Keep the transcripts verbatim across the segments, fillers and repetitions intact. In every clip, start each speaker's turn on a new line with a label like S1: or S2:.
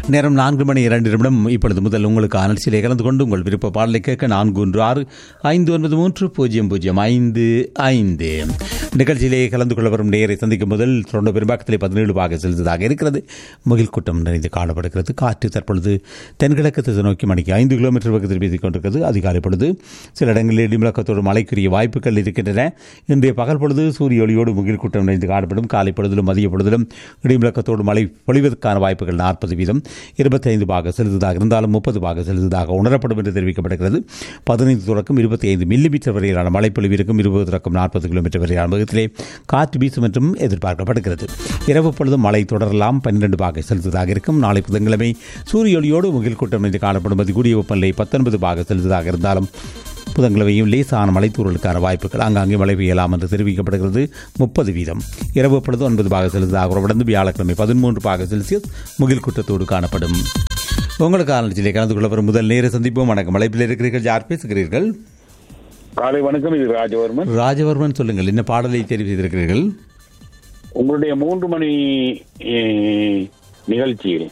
S1: நேரம் நான்கு மணி இரண்டு நிமிடம். இப்பொழுது முதல் உங்களுக்கு அனர்ச்சியிலே கலந்து கொண்டு உங்கள் விருப்ப பாடலை கேட்க நான்கு ஒன்று ஆறு ஐந்து ஒன்பது மூன்று பூஜ்ஜியம் பூஜ்ஜியம் ஐந்து ஐந்து நிகழ்ச்சியிலே கலந்து கொள்ள வரும் நேரை சந்திக்கும் முதல் தொடர்ந்து பெரும்பாக்கத்திலே பதினேழு பாக செலுத்ததாக இருக்கிறது. முகில் கூட்டம் நிறைந்து காணப்படுகிறது. காற்று தற்பொழுது தென்கிழக்கு திசை நோக்கி மணிக்கு ஐந்து கிலோமீட்டர் வேகத்தில் வீசிக் கொண்டிருக்கிறது. அதிகாலை பொழுது சில இடங்களில் இடிமுழக்கத்தோடு மழைக்குரிய வாய்ப்புகள் இருக்கின்றன. இன்றைய பகல் பொழுது சூரிய ஒளியோடு முகில் கூட்டம் நிறைந்து காணப்படும். காலை பொழுதிலும் மதிய பொழுதிலும் இடிமுழக்கத்தோடு மழை பொழிவதற்கான வாய்ப்புகள் நாற்பது வீதம் இருபத்தி ஐந்து பாக செலுத்ததாக இருந்தாலும் முப்பது பாக செலுத்ததாக உணரப்படும் என்று தெரிவிக்கப்படுகிறது. பதினைந்து தொடக்கம் இருபத்தி ஐந்து மில்லிமீட்டர் வரையிலான மழைப்பொழிவு இருக்கும். இருபது தொடக்கம் நாற்பது கிலோமீட்டர் வரையிலான வேகத்திலே காற்று வீசும் என்றும் எதிர்பார்க்கப்படுகிறது. இரவு பொழுதும் மழை தொடரலாம். பன்னிரண்டு பாக செலுத்ததாக இருக்கும். நாளை புதன்கிழமை சூரிய ஒளியோடு முகில் கூட்டம் என்று காணப்படும். அதிகூடிய வெப்பநிலை பத்தொன்பது பாக செலுத்ததாக இருந்தாலும் புதன்கிழமையும் லேசான மலைத்தூரலுக்கான வாய்ப்புகள் ஆங்காங்கே மழை பெய்யலாம் என்று தெரிவிக்கப்படுகிறது. முப்பது வீதம். இரவு பொழுது ஒன்பது பாக செலுத்ததாக உறவடைந்து வியாழக்கிழமை பதிமூன்று பாக செல்சியஸ் முகில் கூட்டத்தோடு காணப்படும். உங்களுக்கு ஆலோசனை கலந்து கொள்ள வரும் முதல் நேர சந்திப்போம். வணக்கம். மலைப்பில் இருக்கிறீர்கள். யார் பேசுகிறீர்கள்?
S2: காலை வணக்கம். இது ராஜவர்மன்.
S1: ராஜவர்மன், சொல்லுங்கள். என்ன பாடலை தெரிவு செய்திருக்கிறீர்கள்?
S2: உங்களுடைய மூன்று மணி நிகழ்ச்சியில்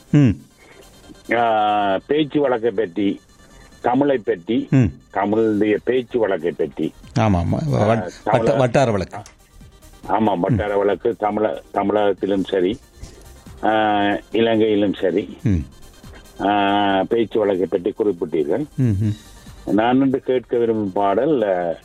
S2: பேச்சு வழக்கை பற்றி, தமிழை பற்றி, தமிழுடைய பேச்சு வழக்கை பற்றி.
S1: ஆமாம், வட்டார வழக்கு.
S2: ஆமாம், வட்டார வழக்கு. தமிழ தமிழகத்திலும் சரி, இலங்கையிலும் சரி, பேச்சு வழக்கை பற்றி குறிப்பிட்டீர்கள். நான் இன்று கேட்க விரும்பும் பாடல்,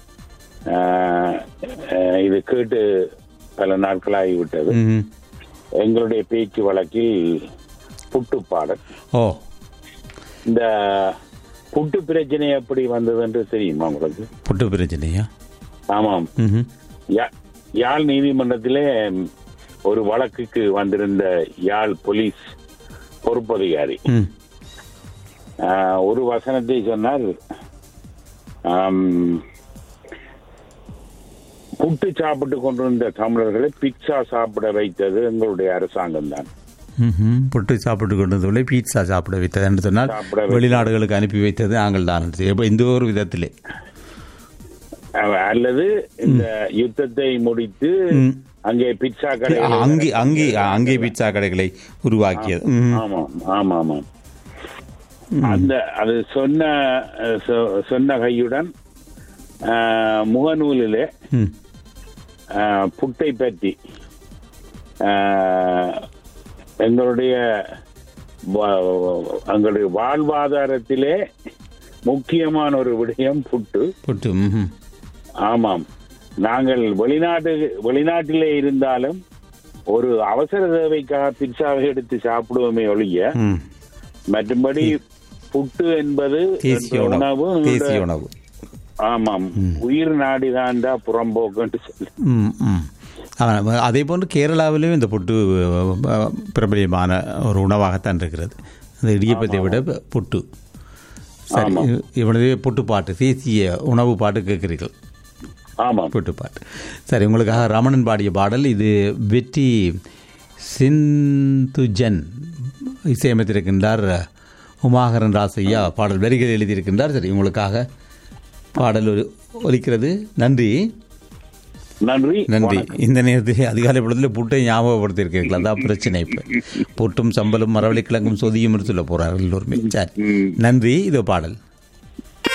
S2: இது கேட்டு பல நாட்களாகிவிட்டது. எங்களுடைய பேச்சு வழக்கில் புட்டு பாடல்.
S1: ஓ,
S2: இந்த புட்டு பிரச்சனை எப்படி வந்தது என்று தெரியுமா உங்களுக்கு?
S1: புட்டு பிரச்சனையா?
S2: ஆமாம். யாழ் நீதிமன்றத்திலே ஒரு வழக்குக்கு வந்திருந்த யாழ் போலீஸ் பொறுப்பதிகாரி ஒரு வசனத்தை சொன்னால், புட்டு சாப்பிட்டு கொண்டிருந்த தமிழர்களை பிட்சா சாப்பிட வைத்தது எங்களுடைய அரசாங்கம் தான்.
S1: புட்டு சாப்பிட்டு கொண்டிருந்தவர்களை பீட்சா சாப்பிட வைத்தது என்று சொன்னால் வெளிநாடுகளுக்கு அனுப்பி வைத்தது நாங்கள் தான். இந்த ஒரு விதத்திலே
S2: அல்லது இந்த யுத்தத்தை முடித்து அங்கே பிட்சா கடை
S1: அங்கே அங்கே அங்கே பிட்சா கடைகளை உருவாக்கியது.
S2: ஆமாம் ஆமாம் ஆமாம். அந்த அது சொன்ன சொன்ன கையுடன் முகநூலிலே புட்டை பற்றி எங்களுடைய எங்களுடைய வாழ்வாதாரத்திலே முக்கியமான ஒரு விடயம் புட்டு
S1: புட்டு.
S2: ஆமாம். நாங்கள் வெளிநாட்டு வெளிநாட்டிலே இருந்தாலும் ஒரு அவசர தேவைக்காக பிட்சாவை எடுத்து சாப்பிடுவோமே ஒழிய, மற்றும்படி புட்டு என்பது உணவு உணவு ஆமாம், உயிர் நாடிதான்டா புறம்போக்கு சொல்லி.
S1: அதே போன்று கேரளாவிலும் இந்த புட்டு பிரபலியமான ஒரு உணவாகத்தான் இருக்கிறது. அந்த இடியப்பத்தை விட புட்டு. சரி, இவனது புட்டு பாட்டு, தேசிய உணவு பாட்டு கேட்கிறீர்கள்?
S2: ஆமாம்,
S1: புட்டு பாட்டு. சரி, உங்களுக்காக ரமணன் பாடிய பாடல் இது. வெற்றி சிந்துஜன் இசையமைத்திருக்கின்றார். உமாகரன் ராசையா பாடல் வரிகள் எழுதியிருக்கின்றார். சரி, உங்களுக்காக பாடல் ஒலிக்கிறது. நன்றி
S2: நன்றி
S1: நன்றி. இந்த நேரத்தில் அதிகாலை பொழுதுல புட்டை ஞாபகப்படுத்தியிருக்கீர்கள். அதான் பிரச்சனை. இப்போ புட்டும் சம்பலும் மரவள்ளி கிழங்கும் சொதியும் சொல்ல போறார்கள் எல்லோருமே. சரி, நன்றி. இதோ பாடல்.